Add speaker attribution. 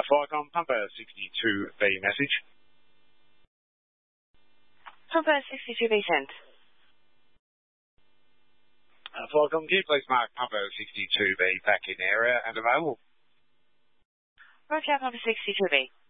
Speaker 1: Flycom, Pumper 62B message.
Speaker 2: Pumper 62B sent.
Speaker 1: Flycom, can you please mark Pumper 62B back in area and available?
Speaker 2: Roger, Pumper 62B.